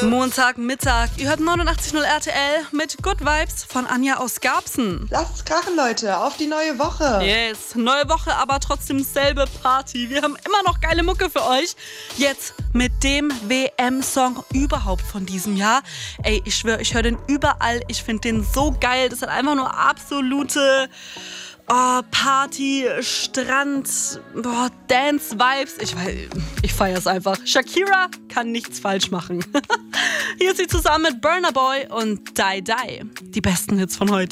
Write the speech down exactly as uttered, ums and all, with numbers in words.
Montagmittag. Ihr hört neunundachtzig Komma null R T L mit Good Vibes von Anja aus Garbsen. Lasst's krachen, Leute, auf die neue Woche. Yes, neue Woche, aber trotzdem selbe Party. Wir haben immer noch geile Mucke für euch. Jetzt mit dem W M-Song überhaupt von diesem Jahr. Ey, ich schwöre, ich höre den überall. Ich finde den so geil. Das hat einfach nur absolute... Oh, Party, Strand, boah, Dance-Vibes. Ich, ich feiere es einfach. Shakira kann nichts falsch machen. Hier ist sie zusammen mit Burna Boy und Die Die. Die besten Hits von heute.